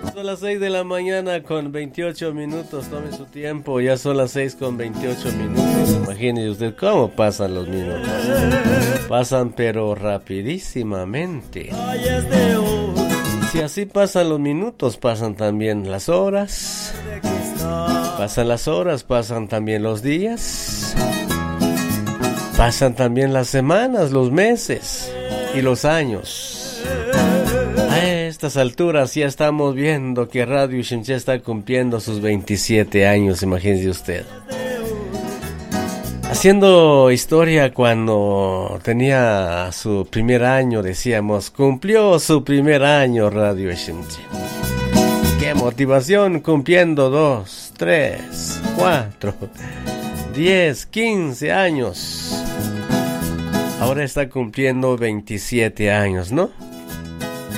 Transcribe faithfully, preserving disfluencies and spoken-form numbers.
Son las seis de la mañana con veintiocho minutos. Tome su tiempo, ya son las seis con veintiocho minutos. Imagínese usted cómo pasan los minutos. Pasan pero rapidísimamente. Si así pasan los minutos, pasan también las horas. Pasan las horas, pasan también los días. Pasan también las semanas, los meses y los años. A estas alturas ya estamos viendo que Radio Shimche está cumpliendo sus veintisiete años, imagínese usted. Haciendo historia cuando tenía su primer año, decíamos, cumplió su primer año Radio Shimche. ¡Qué motivación! Cumpliendo dos, tres, cuatro, diez, quince años. Ahora está cumpliendo veintisiete años, ¿no?